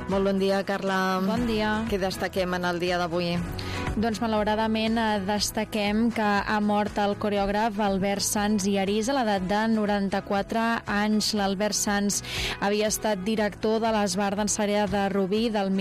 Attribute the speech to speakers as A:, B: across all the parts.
A: Molt bon dia, Carla.
B: Bon dia.
A: Què destaquem en el dia d'avui?
B: Doncs malauradament destaquem que ha mort el coreògraf Albert Sans i Arís a l'edat de 94 anys. L'Albert Sans havia estat director de l'Esbar Dansaire de Rubí del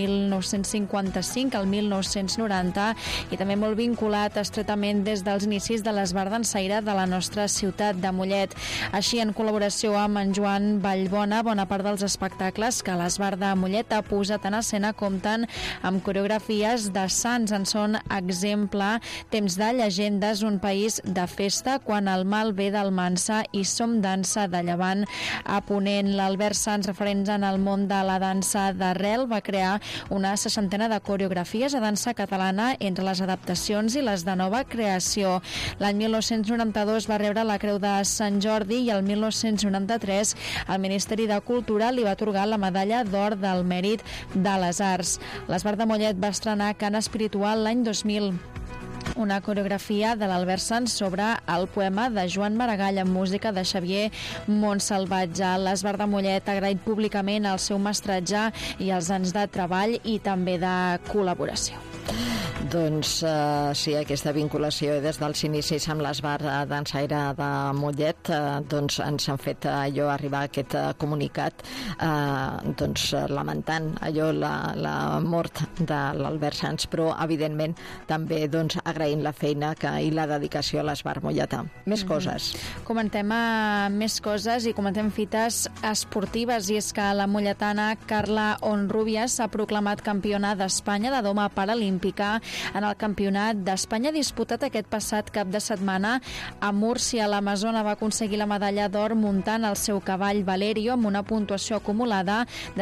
B: 1955 al 1990 i també molt vinculat estretament des dels inicis de l'Esbar Dansaire de la nostra ciutat de Mollet. Així, en col·laboració amb en Joan Vallbona, bona part dels espectacles que l'Esbar de Mollet ha posat en escena compten amb coreografies de Sans. En són exemple Temps de llegendes, un país de festa, Quan el mal ve d'Almansa i Som dansa de Llevant a Ponent. L'Albert Sans, referents en el món de la dansa d'arrel, va crear una 60ena de coreografies a dansa catalana entre les adaptacions i les de nova creació. L'any 1992 va rebre la Creu de Sant Jordi i el 1993 el Ministeri de Cultura li va atorgar la Medalla d'Or del Mèrit de les Arts. L'Esbar de Mollet va estrenar Cant Espiritual l'any 2000, una coreografia de l'Albert Sans sobre el poema de Joan Maragall amb música de Xavier Montsalvatge. L'Esbar de Mollet ha agraït públicament el seu mestratge i els anys de treball i també de col·laboració.
A: Doncs sí, aquesta vinculació des dels inicis amb l'Esbar Dansaire de Mollet doncs ens han fet allò arribar a aquest comunicat doncs lamentant allò la mort de l'Albert Sans, però evidentment també doncs agraint la feina i la dedicació a l'Esbar molletà. Més coses.
B: Comentem més coses i comentem fites esportives, i és que la molletana Carla Onrubia s'ha proclamat campiona d'Espanya de doma paralímpica en el Campionat d'Espanya disputat aquest passat cap de setmana a Múrcia. L'amazona va aconseguir la medalla d'or muntant el seu cavall Valerio amb una puntuació acumulada de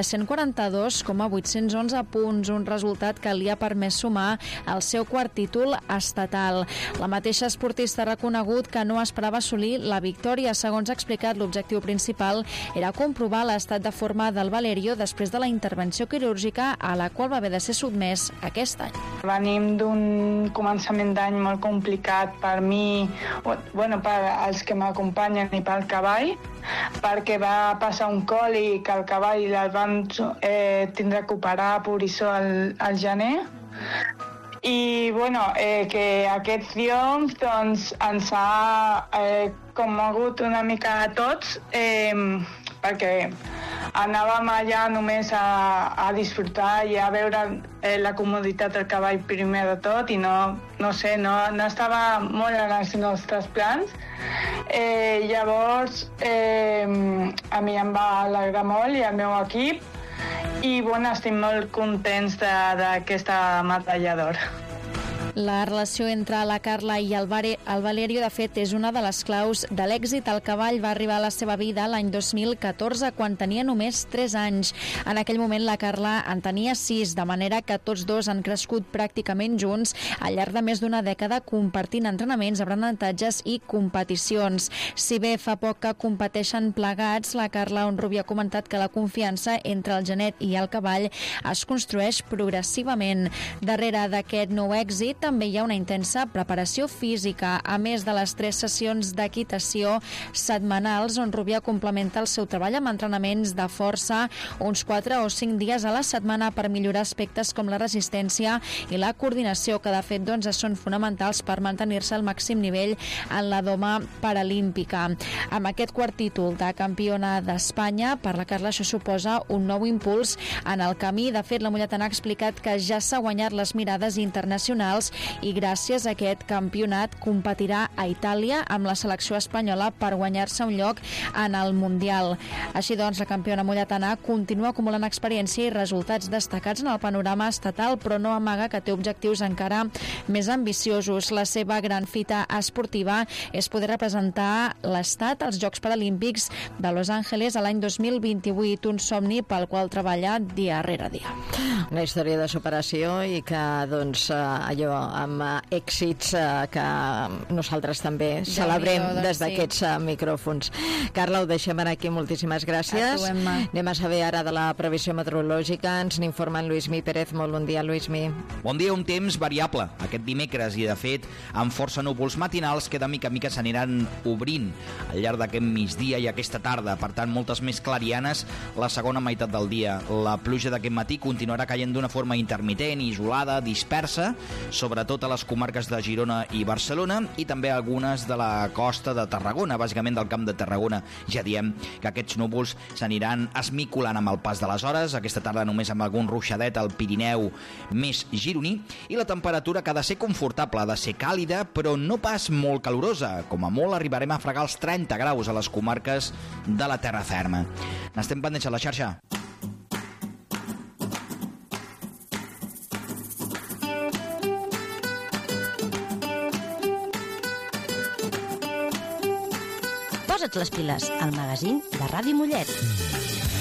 B: 142,811 punts, un resultat que li ha permès sumar el seu quart títol estatal. La mateixa esportista ha reconegut que no esperava assolir la victòria. Segons ha explicat, l'objectiu principal era comprovar l'estat de forma del Valerio després de la intervenció quirúrgica a la qual va haver de ser sotmès aquest any.
C: Venim d'un començament d'any molt complicat per mi, bueno, per als que m'acompanyen i pel cavall, perquè va passar un còlic al cavall i el vam tindre que operar a Porissó al gener. I bueno, que aquest triomf doncs, ens ha commogut una mica a tots, perquè anàvem allà només a disfrutar i a veure la comoditat del cavall primer de tot, i no estava molt en els nostres plans. Llavors a mi em va alegrar molt i al meu equip, i bueno, estic molt contents d'aquesta medalla d'or.
B: La relació entre la Carla i el Valerio, de fet, és una de les claus de l'èxit. El cavall va arribar a la seva vida l'any 2014, quan tenia només 3 anys. En aquell moment la Carla en tenia 6, de manera que tots dos han crescut pràcticament junts al llarg de més d'una dècada, compartint entrenaments, aprenentatges i competicions. Si bé fa poc que competeixen plegats, la Carla Onrubia ha comentat que la confiança entre el genet i el cavall es construeix progressivament. Darrere d'aquest nou èxit també hi ha una intensa preparació física. A més de les 3 sessions d'equitació setmanals, Onrubia complementa el seu treball amb entrenaments de força uns 4 o 5 dies a la setmana per millorar aspectes com la resistència i la coordinació, que de fet doncs, són fonamentals per mantenir-se al màxim nivell en la doma paralímpica. Amb aquest quart títol de campiona d'Espanya, per la Carla això suposa un nou impuls en el camí. De fet, la molletana ha explicat que ja s'ha guanyat les mirades internacionals i gràcies a aquest campionat competirà a Itàlia amb la selecció espanyola per guanyar-se un lloc en el Mundial. Així doncs, la campiona molletana continua acumulant experiència i resultats destacats en el panorama estatal, però no amaga que té objectius encara més ambiciosos. La seva gran fita esportiva és poder representar l'Estat als Jocs Paralímpics de Los Angeles a l'any 2028, un somni pel qual treballa dia rere dia.
A: Una història de superació i que doncs allò amb èxits que nosaltres també celebrem des d'aquests micròfons. Carla, ho deixem aquí, moltíssimes gràcies.
B: A tu, Emma.
A: Anem a saber ara de la previsió meteorològica, ens n'informa en Lluís Mi Pérez. Molt bon dia, Lluís Mi.
D: Bon dia, un temps variable aquest dimecres i, de fet, amb força núvols matinals que de mica en mica s'aniran obrint al llarg d'aquest migdia i aquesta tarda. Per tant, moltes més clarianes la segona meitat del dia. La pluja d'aquest matí continuarà caient d'una forma intermitent, isolada, dispersa, sobretot a les comarques de Girona i Barcelona i també algunes de la costa de Tarragona, bàsicament del Camp de Tarragona. Ja diem que aquests núvols s'aniran esmicolant amb el pas de les hores, aquesta tarda només amb algun ruixadet al Pirineu més gironí, i la temperatura que ha de ser confortable, ha de ser càlida, però no pas molt calorosa. Com a molt arribarem a fregar els 30 graus a les comarques de la terra ferma. N'estem pendents a la xarxa.
E: Posa't les piles, al magazín de Ràdio Mollet.